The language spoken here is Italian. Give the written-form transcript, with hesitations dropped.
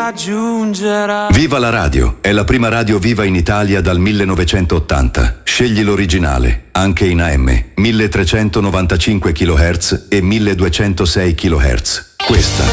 raggiungerà. Viva la radio, è la prima radio viva in Italia dal 1980. Scegli l'originale, anche in AM, 1395 kHz e 1206 kHz. Questa